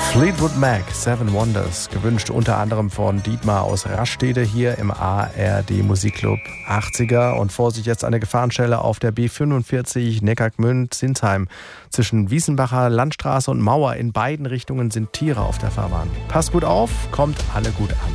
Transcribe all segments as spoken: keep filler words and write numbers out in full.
Fleetwood Mac, Seven Wonders, gewünscht unter anderem von Dietmar aus Rastede hier im A R D Musikclub achtziger. Und Vorsicht, jetzt eine Gefahrenstelle auf der B fünfundvierzig Neckargmünd-Sinsheim. Zwischen Wiesenbacher Landstraße und Mauer in beiden Richtungen sind Tiere auf der Fahrbahn. Passt gut auf, kommt alle gut an.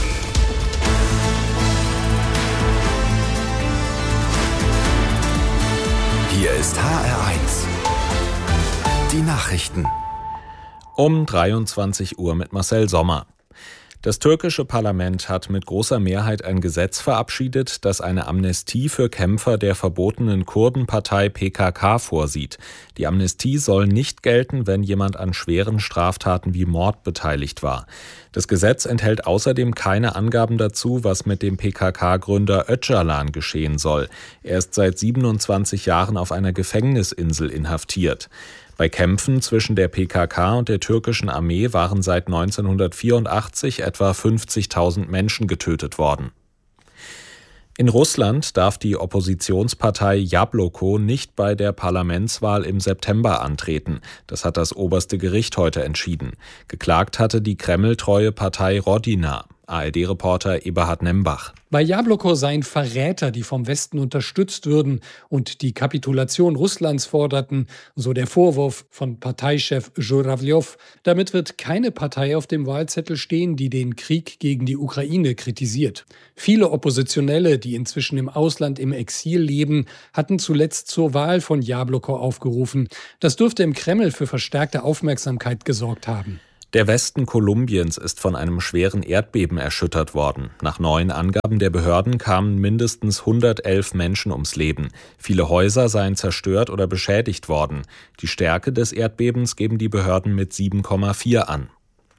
Hier ist H R eins. Die Nachrichten. Um dreiundzwanzig Uhr mit Marcel Sommer. Das türkische Parlament hat mit großer Mehrheit ein Gesetz verabschiedet, das eine Amnestie für Kämpfer der verbotenen Kurdenpartei P K K vorsieht. Die Amnestie soll nicht gelten, wenn jemand an schweren Straftaten wie Mord beteiligt war. Das Gesetz enthält außerdem keine Angaben dazu, was mit dem P K K-Gründer Öcalan geschehen soll. Er ist seit siebenundzwanzig Jahren auf einer Gefängnisinsel inhaftiert. Bei Kämpfen zwischen der P K K und der türkischen Armee waren seit neunzehnhundertvierundachtzig etwa fünfzigtausend Menschen getötet worden. In Russland darf die Oppositionspartei Jabloko nicht bei der Parlamentswahl im September antreten. Das hat das oberste Gericht heute entschieden. Geklagt hatte die kremltreue Partei Rodina. A R D-Reporter Eberhard Nembach. Bei Jabloko seien Verräter, die vom Westen unterstützt würden und die Kapitulation Russlands forderten, so der Vorwurf von Parteichef Żurawljow. Damit wird keine Partei auf dem Wahlzettel stehen, die den Krieg gegen die Ukraine kritisiert. Viele Oppositionelle, die inzwischen im Ausland im Exil leben, hatten zuletzt zur Wahl von Jabloko aufgerufen. Das dürfte im Kreml für verstärkte Aufmerksamkeit gesorgt haben. Der Westen Kolumbiens ist von einem schweren Erdbeben erschüttert worden. Nach neuen Angaben der Behörden kamen mindestens hundertelf Menschen ums Leben. Viele Häuser seien zerstört oder beschädigt worden. Die Stärke des Erdbebens geben die Behörden mit sieben Komma vier an.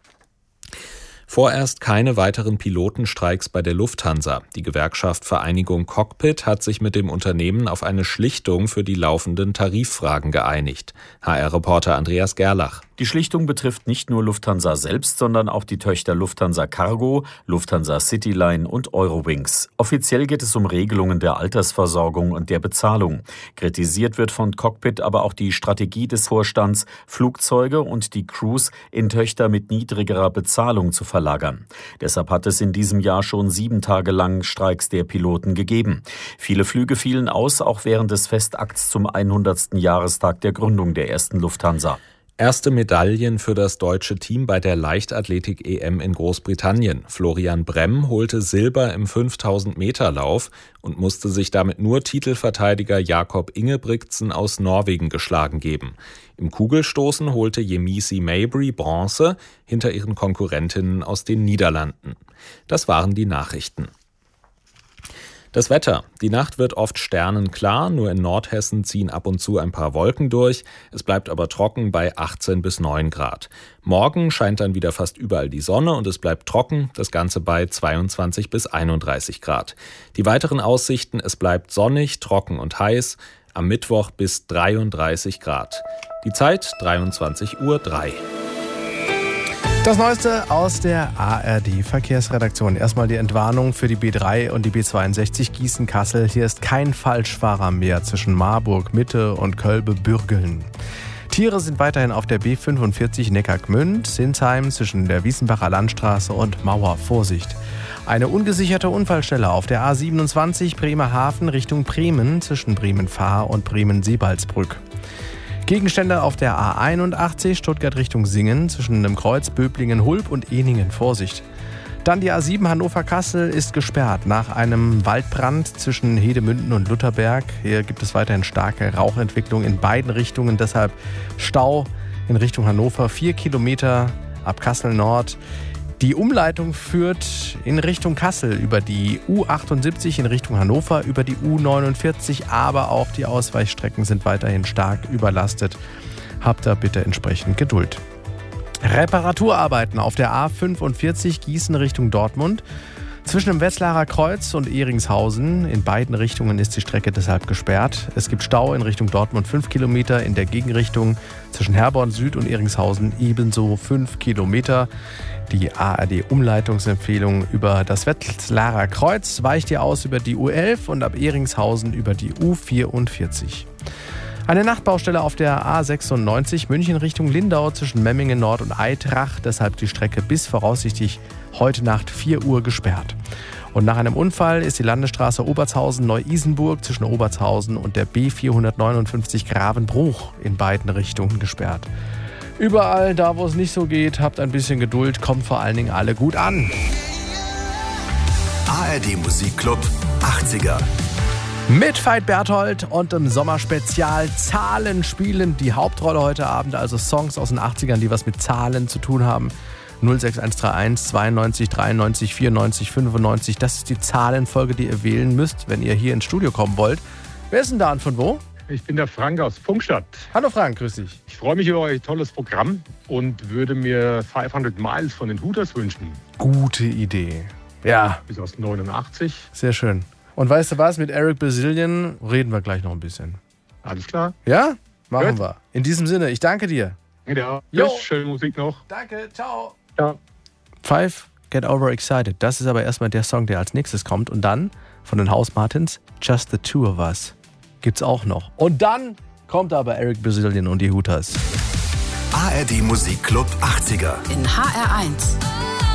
Vorerst keine weiteren Pilotenstreiks bei der Lufthansa. Die Gewerkschaft Vereinigung Cockpit hat sich mit dem Unternehmen auf eine Schlichtung für die laufenden Tariffragen geeinigt. H R-Reporter Andreas Gerlach. Die Schlichtung betrifft nicht nur Lufthansa selbst, sondern auch die Töchter Lufthansa Cargo, Lufthansa Cityline und Eurowings. Offiziell geht es um Regelungen der Altersversorgung und der Bezahlung. Kritisiert wird von Cockpit aber auch die Strategie des Vorstands, Flugzeuge und die Crews in Töchter mit niedrigerer Bezahlung zu verlagern. Deshalb hat es in diesem Jahr schon sieben Tage lang Streiks der Piloten gegeben. Viele Flüge fielen aus, auch während des Festakts zum hundertsten Jahrestag der Gründung der ersten Lufthansa. Erste Medaillen für das deutsche Team bei der Leichtathletik-E M in Großbritannien. Florian Bremm holte Silber im fünftausend-Meter-Lauf und musste sich damit nur Titelverteidiger Jakob Ingebrigtsen aus Norwegen geschlagen geben. Im Kugelstoßen holte Yemisi Mabry Bronze hinter ihren Konkurrentinnen aus den Niederlanden. Das waren die Nachrichten. Das Wetter. Die Nacht wird oft sternenklar, nur in Nordhessen ziehen ab und zu ein paar Wolken durch. Es bleibt aber trocken bei achtzehn bis neun Grad. Morgen scheint dann wieder fast überall die Sonne und es bleibt trocken, das Ganze bei zweiundzwanzig bis einunddreißig Grad. Die weiteren Aussichten: es bleibt sonnig, trocken und heiß, am Mittwoch bis dreiunddreißig Grad. Die Zeit dreiundzwanzig Uhr drei. Das Neueste aus der A R D-Verkehrsredaktion. Erstmal die Entwarnung für die B drei und die B zweiundsechzig Gießen-Kassel. Hier ist kein Falschfahrer mehr zwischen Marburg Mitte und Kölbe-Bürgeln. Tiere sind weiterhin auf der B fünfundvierzig Neckargmünd, Sinsheim zwischen der Wiesenbacher Landstraße und Mauer. Vorsicht. Eine ungesicherte Unfallstelle auf der A siebenundzwanzig Bremerhaven Richtung Bremen zwischen Bremen-Fahr und Bremen-Sebalsbrück. Gegenstände auf der A einundachtzig Stuttgart Richtung Singen zwischen dem Kreuz Böblingen-Hulb und Ehningen. Vorsicht. Dann die A sieben Hannover-Kassel ist gesperrt nach einem Waldbrand zwischen Hedemünden und Lutherberg. Hier gibt es weiterhin starke Rauchentwicklung in beiden Richtungen. Deshalb Stau in Richtung Hannover, vier Kilometer ab Kassel Nord. Die Umleitung führt in Richtung Kassel über die U achtundsiebzig in Richtung Hannover, über die U neunundvierzig, aber auch die Ausweichstrecken sind weiterhin stark überlastet. Habt da bitte entsprechend Geduld. Reparaturarbeiten auf der A fünfundvierzig Gießen Richtung Dortmund. Zwischen dem Wetzlarer Kreuz und Ehringshausen in beiden Richtungen ist die Strecke deshalb gesperrt. Es gibt Stau in Richtung Dortmund fünf Kilometer, in der Gegenrichtung zwischen Herborn Süd und Ehringshausen ebenso fünf Kilometer. Die A R D-Umleitungsempfehlung über das Wetzlarer Kreuz weicht ihr aus über die U elf und ab Ehringshausen über die U vierundvierzig. Eine Nachtbaustelle auf der A sechsundneunzig München Richtung Lindau zwischen Memmingen Nord und Eitrach. Deshalb die Strecke bis voraussichtlich heute Nacht vier Uhr gesperrt. Und nach einem Unfall ist die Landesstraße Obertshausen-Neu-Isenburg zwischen Obertshausen und der B vierhundertneunundfünfzig Gravenbruch in beiden Richtungen gesperrt. Überall, da wo es nicht so geht, habt ein bisschen Geduld, kommt vor allen Dingen alle gut an. A R D Musikclub achtziger. Mit Veit Berthold und im Sommerspezial Zahlen spielen die Hauptrolle heute Abend, also Songs aus den achtzigern, die was mit Zahlen zu tun haben. null sechs eins drei eins zweiundneunzig dreiundneunzig vierundneunzig fünfundneunzig, das ist die Zahlenfolge, die ihr wählen müsst, wenn ihr hier ins Studio kommen wollt. Wer ist denn da und von wo? Ich bin der Frank aus Funkstadt. Hallo Frank, grüß dich. Ich freue mich über euer tolles Programm und würde mir fünfhundert Miles von den Hooters wünschen. Gute Idee. Ja. Bis aus neunundachtzig. Sehr schön. Und weißt du was, mit Eric Bazillion reden wir gleich noch ein bisschen. Alles klar. Ja? Machen Gut. wir. In diesem Sinne, ich danke dir. Ja, Jo. tschüss, schöne Musik noch. Danke, ciao. Ja. Five, Get Over Excited. Das ist aber erstmal der Song, der als nächstes kommt. Und dann von den House Martins, Just the Two of Us. Gibt's auch noch. Und dann kommt aber Eric Bazillion und die Hooters. A R D Musikclub achtziger. In H R eins.